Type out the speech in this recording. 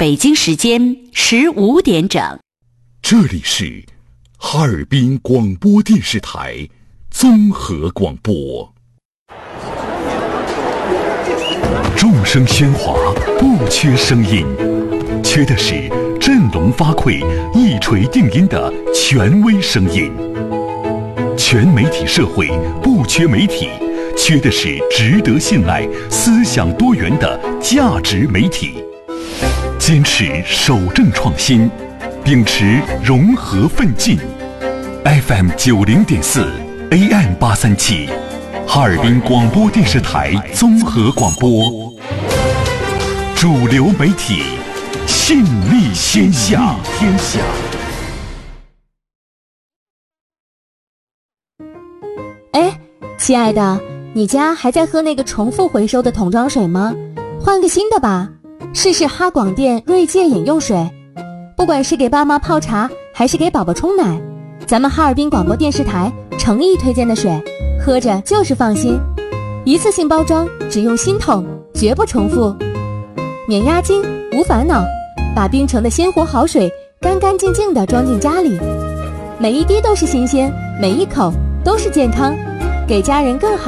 北京时间15点整。 这里是哈尔滨广播电视台综合广播。众声喧哗，不缺声音，缺的是振聋发聩、一锤定音的权威声音。全媒体社会不缺媒体，缺的是值得信赖、思想多元的价值媒体。坚持守正创新，秉持融合奋进。FM 90.4 AM 837，哈尔滨广播电视台综合广播，主流媒体，信力天下。 哎，亲爱的，你家还在喝那个重复回收的桶装水吗？换个新的吧，试试哈广电锐界饮用水。不管是给爸妈泡茶，还是给宝宝冲奶，咱们哈尔滨广播电视台诚意推荐的水，喝着就是放心。一次性包装，只用新桶，绝不重复，免押金，无烦恼，把冰城的鲜活好水干干净净地装进家里，每一滴都是新鲜，每一口都是健康，给家人更好